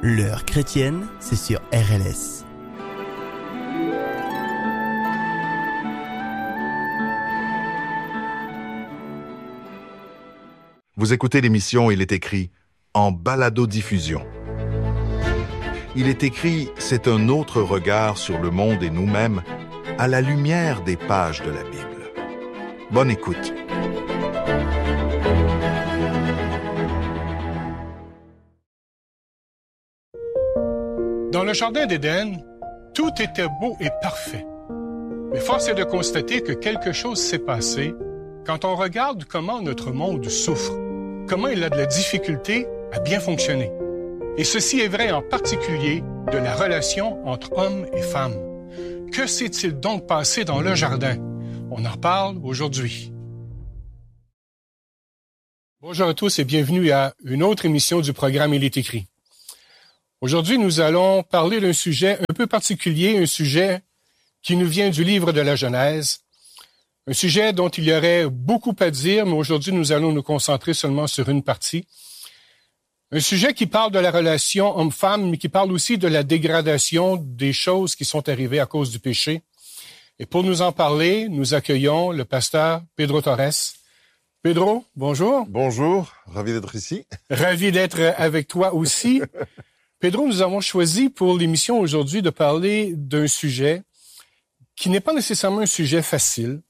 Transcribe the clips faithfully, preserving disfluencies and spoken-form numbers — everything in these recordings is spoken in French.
L'heure chrétienne, c'est sur R L S. Vous écoutez l'émission Il est écrit en balado-diffusion. Il est écrit, c'est un autre regard sur le monde et nous-mêmes à la lumière des pages de la Bible. Bonne écoute. Dans le jardin d'Éden, tout était beau et parfait. Mais force est de constater que quelque chose s'est passé quand on regarde comment notre monde souffre, comment il a de la difficulté à bien fonctionner. Et ceci est vrai en particulier de la relation entre hommes et femmes. Que s'est-il donc passé dans le jardin? On en parle aujourd'hui. Bonjour à tous et bienvenue à une autre émission du programme Il est écrit. Aujourd'hui, nous allons parler d'un sujet un peu particulier, un sujet qui nous vient du livre de la Genèse, un sujet dont il y aurait beaucoup à dire, mais aujourd'hui, nous allons nous concentrer seulement sur une partie. Un sujet qui parle de la relation homme-femme, mais qui parle aussi de la dégradation des choses qui sont arrivées à cause du péché. Et pour nous en parler, nous accueillons le pasteur Pedro Torres. Pedro, bonjour. Bonjour, ravi d'être ici. Ravi d'être avec toi aussi. Pedro, nous avons choisi pour l'émission aujourd'hui de parler d'un sujet qui n'est pas nécessairement un sujet facile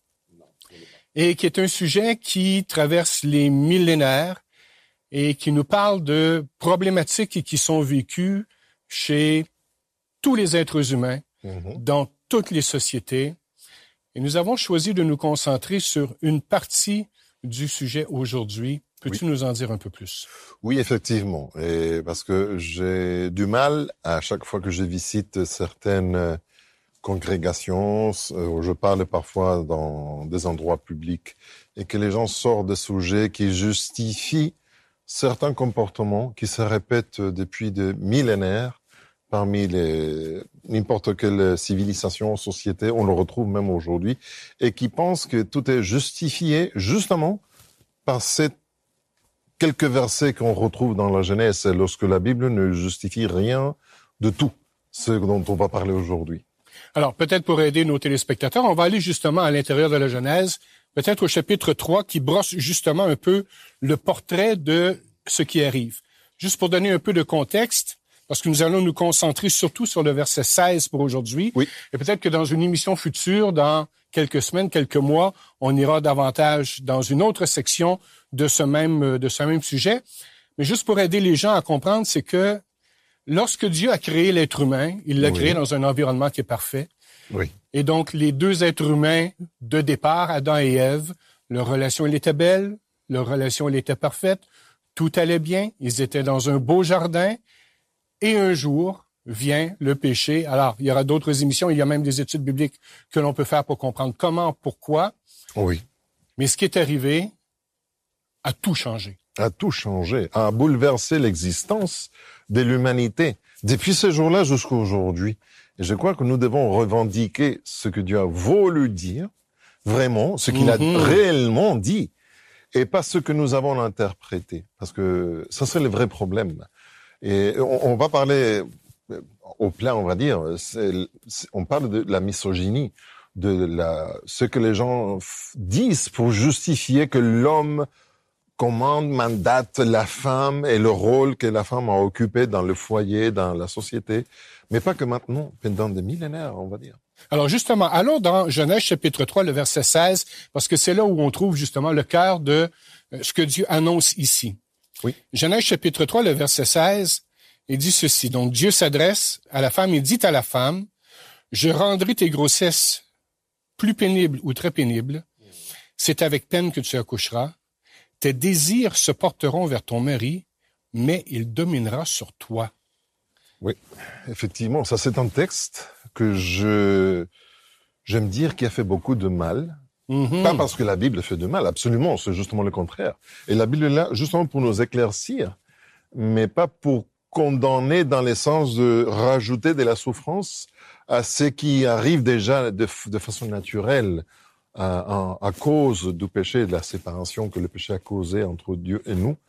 et qui est un sujet qui traverse les millénaires et qui nous parle de problématiques qui sont vécues chez tous les êtres humains, mm-hmm. dans toutes les sociétés. Et nous avons choisi de nous concentrer sur une partie du sujet aujourd'hui. Peux-tu oui. nous en dire un peu plus? Oui, effectivement. Et parce que j'ai du mal, à chaque fois que je visite certaines congrégations, où je parle parfois dans des endroits publics, et que les gens sortent de sujets qui justifient certains comportements qui se répètent depuis des millénaires parmi les n'importe quelle civilisation, société, on le retrouve même aujourd'hui, et qui pensent que tout est justifié justement par cette quelques versets qu'on retrouve dans la Genèse, lorsque la Bible ne justifie rien de tout ce dont on va parler aujourd'hui. Alors, peut-être pour aider nos téléspectateurs, on va aller justement à l'intérieur de la Genèse, peut-être au chapitre trois, qui brosse justement un peu le portrait de ce qui arrive. Juste pour donner un peu de contexte, parce que nous allons nous concentrer surtout sur le verset seize pour aujourd'hui. Oui. Et peut-être que dans une émission future, dans quelques semaines, quelques mois, on ira davantage dans une autre section de ce même, de ce même sujet. Mais juste pour aider les gens à comprendre, c'est que lorsque Dieu a créé l'être humain, il l'a oui. créé dans un environnement qui est parfait. Oui. Et donc, les deux êtres humains de départ, Adam et Ève, leur relation, elle était belle, leur relation, elle était parfaite, tout allait bien, ils étaient dans un beau jardin, et un jour vient le péché. Alors, il y aura d'autres émissions, il y a même des études bibliques que l'on peut faire pour comprendre comment, pourquoi. Oui. Mais ce qui est arrivé a tout changé. A tout changé, a bouleversé l'existence de l'humanité, depuis ce jour-là jusqu'à aujourd'hui. Et je crois que nous devons revendiquer ce que Dieu a voulu dire, vraiment, ce qu'il mm-hmm. a réellement dit, et pas ce que nous avons interprété, parce que ça serait le vrai problème. Et on, on va parler au plein, on va dire, c'est, c'est, on parle de la misogynie, de la, ce que les gens f- disent pour justifier que l'homme commande, mandate la femme et le rôle que la femme a occupé dans le foyer, dans la société, mais pas que maintenant, pendant des millénaires, on va dire. Alors justement, allons dans Genèse chapitre trois, le verset seize, parce que c'est là où on trouve justement le cœur de ce que Dieu annonce ici. Oui. Genèse chapitre trois, le verset seize, il dit ceci. Donc Dieu s'adresse à la femme, il dit à la femme, « Je rendrai tes grossesses plus pénibles ou très pénibles. C'est avec peine que tu accoucheras. Tes désirs se porteront vers ton mari, mais il dominera sur toi. » Oui, effectivement, ça c'est un texte que je j'aime dire qui a fait beaucoup de mal. Mm-hmm. Pas parce que la Bible fait de mal, absolument, c'est justement le contraire. Et la Bible est là justement pour nous éclaircir, mais pas pour condamner dans le sens de rajouter de la souffrance à ce qui arrive déjà de, de façon naturelle à, à, à cause du péché et de la séparation que le péché a causé entre Dieu et nous.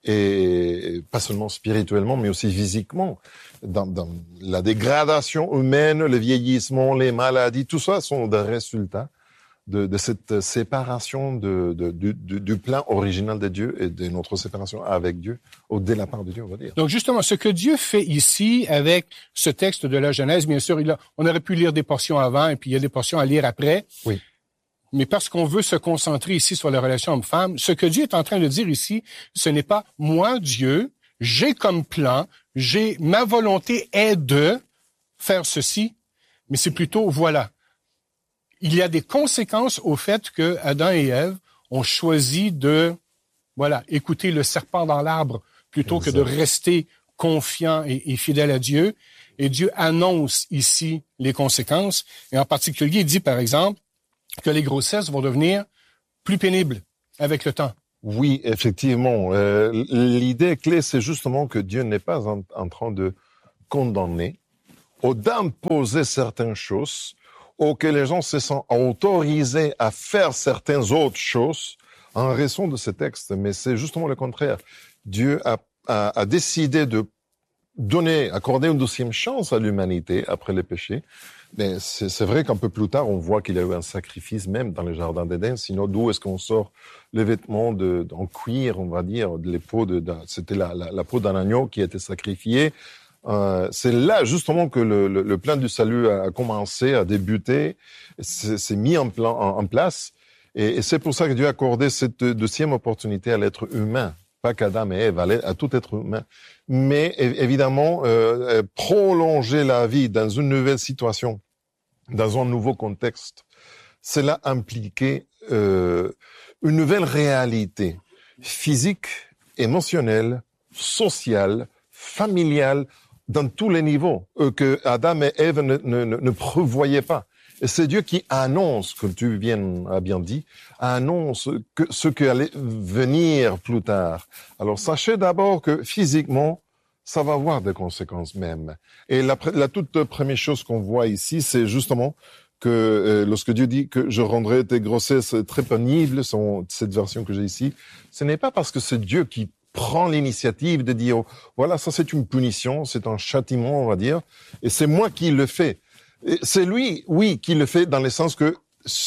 et pas seulement spirituellement, mais aussi physiquement. Dans, dans la dégradation humaine, le vieillissement, les maladies, tout ça sont des résultats de, de cette séparation de, de, de, de, du plan original de Dieu et de notre séparation avec Dieu, au dès la part de Dieu, on va dire. Donc justement, ce que Dieu fait ici avec ce texte de la Genèse, bien sûr, il a, on aurait pu lire des portions avant et puis il y a des portions à lire après. Oui. Mais parce qu'on veut se concentrer ici sur la relation homme-femme, ce que Dieu est en train de dire ici, ce n'est pas moi, Dieu, j'ai comme plan, j'ai ma volonté est de faire ceci, mais c'est plutôt voilà. Il y a des conséquences au fait que Adam et Ève ont choisi de voilà écouter le serpent dans l'arbre plutôt exact. Que de rester confiants et, et fidèles à Dieu. Et Dieu annonce ici les conséquences. Et en particulier, il dit par exemple que les grossesses vont devenir plus pénibles avec le temps. Oui, effectivement. Euh, l'idée clé, c'est justement que Dieu n'est pas en, en train de condamner ou d'imposer certaines choses ou que les gens se sentent autorisés à faire certaines autres choses en raison de ce texte. Mais c'est justement le contraire. Dieu a, a, a décidé de donner, accorder une deuxième chance à l'humanité après le péché. Mais c'est, c'est vrai qu'un peu plus tard, on voit qu'il y a eu un sacrifice même dans le jardin d'Éden. Sinon, d'où est-ce qu'on sort les vêtements de, en cuir, on va dire, de les peaux de, de c'était la, la, la peau d'un agneau qui a été sacrifiée. Euh, c'est là justement que le, le, le plan du salut a commencé, a débuté, c'est, c'est mis en, plan, en, en place. Et, et c'est pour ça que Dieu a accordé cette deuxième opportunité à l'être humain. Pas qu'Adam et Ève, à tout être humain. Mais évidemment, euh, prolonger la vie dans une nouvelle situation, dans un nouveau contexte, cela impliquait euh, une nouvelle réalité physique, émotionnelle, sociale, familiale, dans tous les niveaux, euh, que Adam et Ève ne, ne, ne prévoyaient pas. Et c'est Dieu qui annonce, comme tu viens à bien dit, annonce que ce qui allait venir plus tard. Alors sachez d'abord que physiquement, ça va avoir des conséquences même. Et la, la toute première chose qu'on voit ici, c'est justement que euh, lorsque Dieu dit que je rendrai tes grossesses très pénibles, son, cette version que j'ai ici, ce n'est pas parce que c'est Dieu qui prend l'initiative de dire, oh, voilà, ça c'est une punition, c'est un châtiment, on va dire, et c'est moi qui le fais. Et c'est lui, oui, qui le fait dans le sens que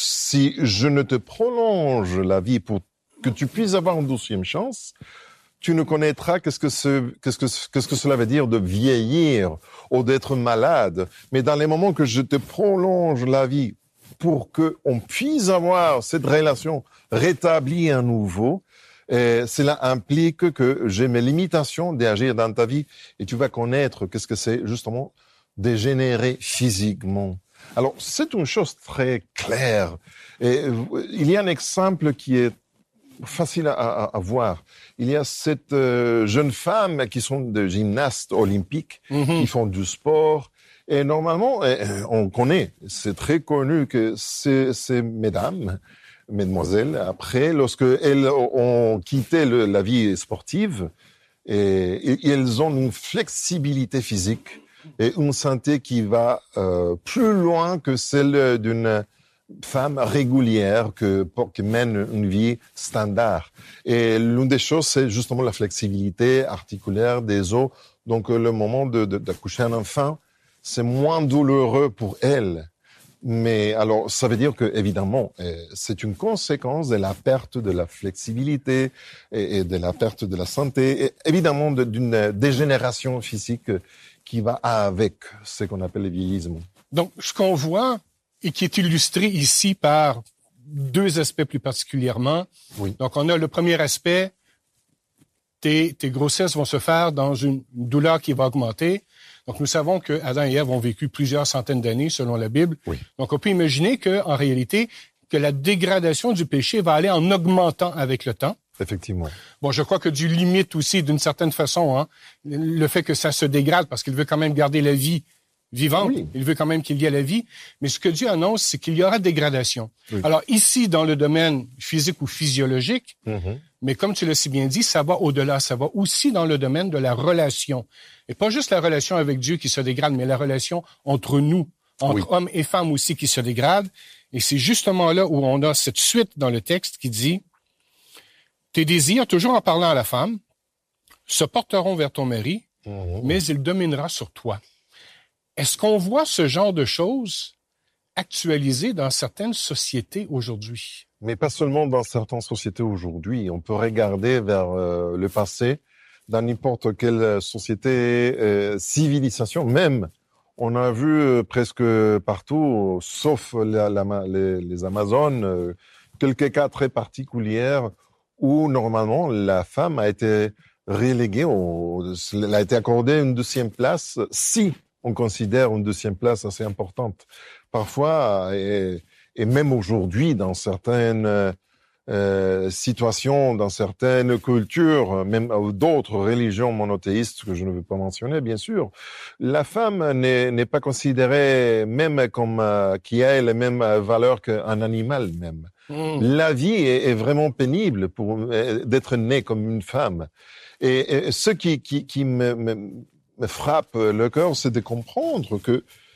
si je ne te prolonge la vie pour que tu puisses avoir une deuxième chance, tu ne connaîtras qu'est-ce que ce, qu'est-ce que, qu'est-ce que cela veut dire de vieillir ou d'être malade. Mais dans les moments que je te prolonge la vie pour que on puisse avoir cette relation rétablie à nouveau, et cela implique que j'ai mes limitations d'agir dans ta vie et tu vas connaître qu'est-ce que c'est justement dégénérer physiquement. Alors, c'est une chose très claire. Et il y a un exemple qui est facile à, à, à voir. Il y a cette euh, jeune femme qui sont des gymnastes olympiques, mm-hmm. qui font du sport. Et normalement, on connaît, c'est très connu que ces, ces mesdames, mesdemoiselles, après, lorsque elles ont quitté le, la vie sportive, et, et elles ont une flexibilité physique et une santé qui va euh, plus loin que celle d'une femme régulière que, pour, qui mène une vie standard. Et l'une des choses, c'est justement la flexibilité articulaire des os. Donc, le moment de, de, d'accoucher un enfant, c'est moins douloureux pour elle. Mais alors, ça veut dire que, évidemment, c'est une conséquence de la perte de la flexibilité et, et de la perte de la santé, et évidemment de, d'une dégénération physique qui va avec ce qu'on appelle le vieillissement. Donc, ce qu'on voit et qui est illustré ici par deux aspects plus particulièrement. Oui. Donc, on a le premier aspect, tes, tes grossesses vont se faire dans une douleur qui va augmenter. Donc, nous savons que Adam et Ève ont vécu plusieurs centaines d'années, selon la Bible. Oui. Donc, on peut imaginer que, en réalité, que la dégradation du péché va aller en augmentant avec le temps. Effectivement. Bon, je crois que Dieu limite aussi, d'une certaine façon, hein, le fait que ça se dégrade, parce qu'il veut quand même garder la vie vivante. Oui. Il veut quand même qu'il y ait la vie. Mais ce que Dieu annonce, c'est qu'il y aura dégradation. Oui. Alors, ici, dans le domaine physique ou physiologique, mm-hmm. mais comme tu l'as si bien dit, ça va au-delà. Ça va aussi dans le domaine de la relation. Et pas juste la relation avec Dieu qui se dégrade, mais la relation entre nous, entre oui. hommes et femmes aussi qui se dégrade. Et c'est justement là où on a cette suite dans le texte qui dit « Tes désirs, toujours en parlant à la femme, se porteront vers ton mari, mmh. mais il dominera sur toi. Est-ce qu'on voit ce genre de choses actualisées dans certaines sociétés aujourd'hui? Mais pas seulement dans certaines sociétés aujourd'hui. On peut regarder vers euh, le passé, dans n'importe quelle société, euh, civilisation, même. On a vu euh, presque partout, sauf la, la, les, les Amazones, euh, quelques cas très particuliers où normalement la femme a été reléguée, au, elle a été accordée une deuxième place, si on considère une deuxième place assez importante. Parfois, et, et même aujourd'hui, dans certaines euh, situations, dans certaines cultures, même d'autres religions monothéistes que je ne veux pas mentionner, bien sûr, la femme n'est, n'est pas considérée même comme euh, qui a les mêmes valeurs qu'un animal même. Mmh. La vie est, est vraiment pénible pour d'être née comme une femme. Et, et ce qui, qui, qui me, me, me frappe le cœur, c'est de comprendre que